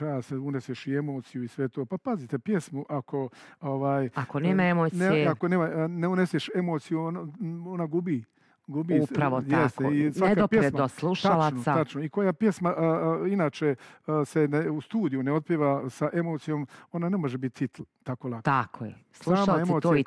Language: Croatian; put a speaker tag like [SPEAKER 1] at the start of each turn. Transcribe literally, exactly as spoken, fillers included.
[SPEAKER 1] čas, uneseš i emociju i sve to. Pa pazite, pjesmu ako... Ovaj,
[SPEAKER 2] ako nema emocije...
[SPEAKER 1] Ne, ako nema, ne uneseš emociju, ona, ona gubi. Gubi,
[SPEAKER 2] upravo
[SPEAKER 1] jeste,
[SPEAKER 2] tako.
[SPEAKER 1] I
[SPEAKER 2] ne dopre do slušalaca.
[SPEAKER 1] Tačno, tačno. I koja pjesma a, a, inače a, se ne, u studiju ne otpjeva sa emocijom, ona ne može biti titl tako lako.
[SPEAKER 2] Tako je. Slušalci to i